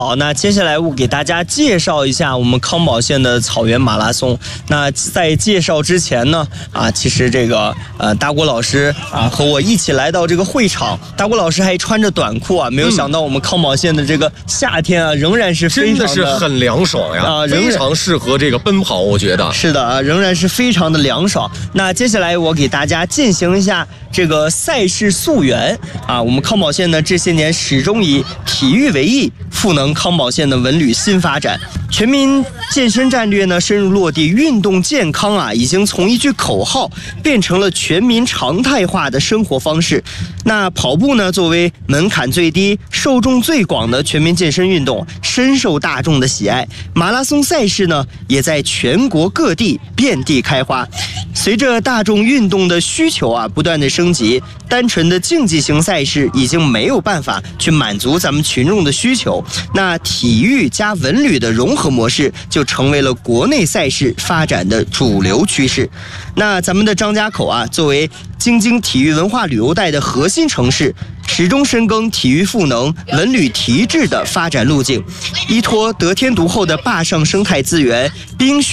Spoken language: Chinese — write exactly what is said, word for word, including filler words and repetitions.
好，那接下来我给大家介绍一下我们康宝县的草原马拉松。那在介绍之前呢，啊，其实这个呃大郭老师啊和我一起来到这个会场，大郭老师还穿着短裤啊，没有想到我们康宝县的这个夏天啊，仍然是非常的真的是很凉爽呀，啊，非常适合这个奔跑，我觉得是的啊，仍然是非常的凉爽。那接下来我给大家进行一下这个赛事溯源啊，我们康宝县呢这些年始终以体育为义，赋能康宝县的文旅新发展。全民健身战略呢深入落地，运动健康啊已经从一句口号变成了全民常态化的生活方式。那跑步呢作为门槛最低、受众最广的全民健身运动，深受大众的喜爱。马拉松赛事呢也在全国各地遍地开花。随着大众运动的需求啊不断的升级，单纯的竞技型赛事已经没有办法去满足咱们群众的需求。那体育加文旅的融合模式就成为了国内赛事发展的主流趋势。那咱们的张家口啊，作为京津体育文化旅游带的核心城市，始终深耕体育赋能、文旅提质的发展路径，依托得天独厚的坝上生态资源、冰雪